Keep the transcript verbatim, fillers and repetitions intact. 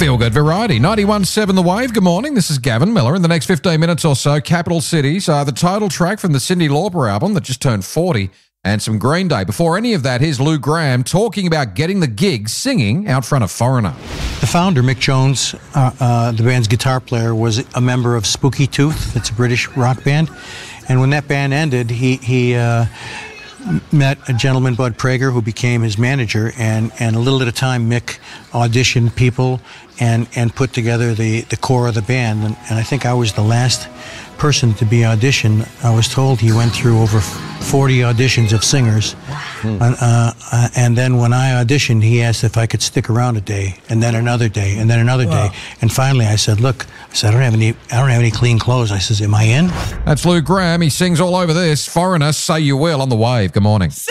Feel Good Variety. ninety-one point seven The Wave. Good morning. This is Gavin Miller. In the next fifteen minutes or so, Capital Cities, uh, the title track from the Cyndi Lauper album that just turned forty, and some Green Day. Before any of that, here's Lou Gramm talking about getting the gig singing out front of Foreigner. The founder, Mick Jones, uh, uh, the band's guitar player, was a member of Spooky Tooth. It's a British rock band. And when that band ended, he... he uh, met a gentleman, Bud Prager, who became his manager, and, and a little at a time, Mick auditioned people and, and put together the, the core of the band. And, and I think I was the last person to be auditioned. I was told he went through over forty auditions of singers. Hmm. Uh, uh, and then when I auditioned, he asked if I could stick around a day, and then another day, and then another wow. day. And finally I said, look, I said, I don't have any, I don't have any clean clothes. I says, am I in? That's Lou Gramm. He sings all over this. Foreigner, Say You Will on The Wave. Good morning.